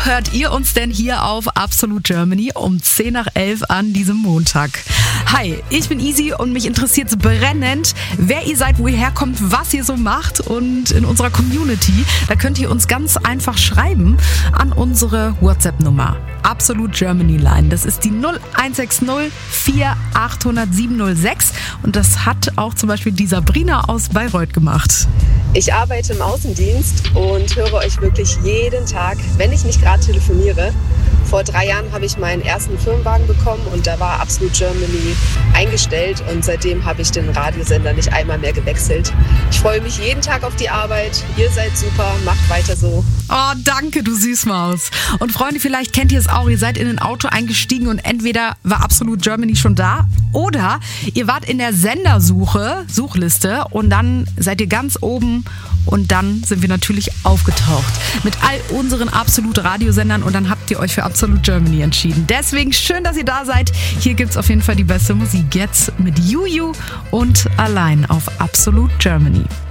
hört ihr uns denn hier auf Absolute Germany um 10 nach 11 an diesem Montag? Hi, ich bin Easy und mich interessiert brennend, wer ihr seid, wo ihr herkommt, was ihr so macht. Und in unserer Community, da könnt ihr uns ganz einfach schreiben an unsere WhatsApp-Nummer. Absolute Germany Line. Das ist die 0160 4800 706 und das hat auch zum Beispiel die Sabrina aus Bayreuth gemacht. Ich arbeite im Außendienst und höre euch wirklich jeden Tag, wenn ich nicht gerade telefoniere. Vor 3 Jahren habe ich meinen ersten Firmenwagen bekommen und da war Absolute Germany eingestellt und seitdem habe ich den Radiosender nicht einmal mehr gewechselt. Ich freue mich jeden Tag auf die Arbeit. Ihr seid super, macht weiter so. Oh, danke, du Süßmaus. Und Freunde, vielleicht kennt ihr es auch. Ihr seid in ein Auto eingestiegen und entweder war Absolute Germany schon da oder ihr wart in der Suchliste und dann seid ihr ganz oben und dann sind wir natürlich aufgetaucht mit all unseren Absolute Radiosendern und dann habt ihr euch für Absolute Germany entschieden. Deswegen schön, dass ihr da seid. Hier gibt's auf jeden Fall die beste Musik jetzt mit Juju und Allein auf Absolute Germany.